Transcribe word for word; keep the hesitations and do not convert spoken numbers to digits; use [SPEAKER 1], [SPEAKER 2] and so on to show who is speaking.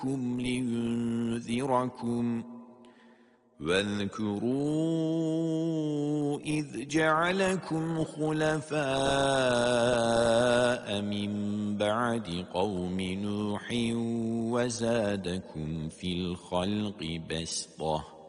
[SPEAKER 1] لينذركم واذكروا إذ جعلكم خلفاء من بعد قوم نوح وزادكم في الخلق بسطة